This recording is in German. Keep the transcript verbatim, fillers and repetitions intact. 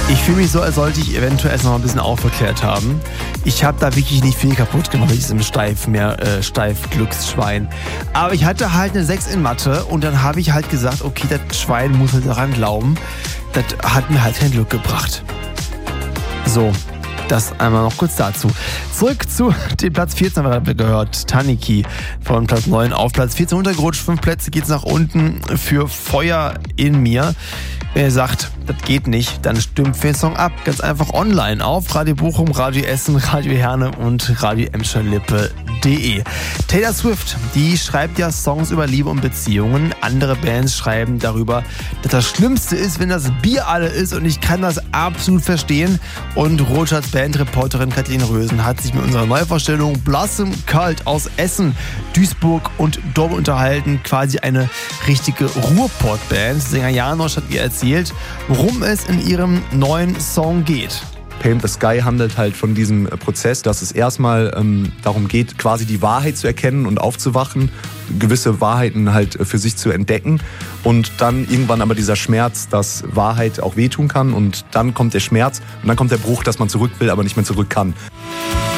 Ich fühle mich so, als sollte ich eventuell erst noch ein bisschen aufgeklärt haben. Ich habe da wirklich nicht viel kaputt gemacht mit diesem Steif, mehr, äh, Steif-Glücksschwein. Aber ich hatte halt eine sechs in Mathe und dann habe ich halt gesagt, okay, das Schwein muss halt daran glauben. Das hat mir halt kein Glück gebracht. So, das einmal noch kurz dazu. Zurück zu dem Platz vierzehn, haben wir gehört. Taniki von Platz neun auf Platz vierzehn runtergerutscht. Fünf Plätze geht's nach unten für Feuer in mir. Wenn ihr sagt, das geht nicht, dann stimmt für den Song ab. Ganz einfach online auf Radio Bochum, Radio Essen, Radio Herne und Radio Emscher-Lippe punkt de. Taylor Swift, die schreibt ja Songs über Liebe und Beziehungen. Andere Bands schreiben darüber, dass das Schlimmste ist, wenn das Bier alle ist, und ich kann das absolut verstehen. Und Rothschilds Bandreporterin Kathleen Rösen hat sich mit unserer Neuvorstellung Blossom Cult aus Essen, Duisburg und Dortmund unterhalten. Quasi eine richtige Ruhrpott-Band. Sänger Janosch hat ihr erzählt, worum es in ihrem neuen Song geht. Paint the Sky handelt halt von diesem Prozess, dass es erstmal ähm, darum geht, quasi die Wahrheit zu erkennen und aufzuwachen, gewisse Wahrheiten halt für sich zu entdecken und dann irgendwann aber dieser Schmerz, dass Wahrheit auch wehtun kann, und dann kommt der Schmerz und dann kommt der Bruch, dass man zurück will, aber nicht mehr zurück kann.